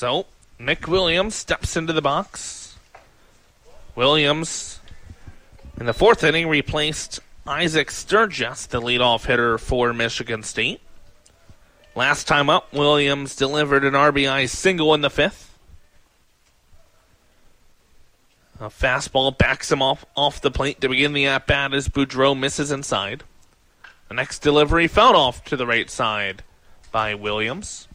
So, Nick Williams steps into the box. Williams, in the fourth inning, replaced Isaac Sturgis, the leadoff hitter for Michigan State. Last time up, Williams delivered an RBI single in the fifth. A fastball backs him off the plate to begin the at-bat as Boudreau misses inside. The next delivery fouled off to the right side by Williams.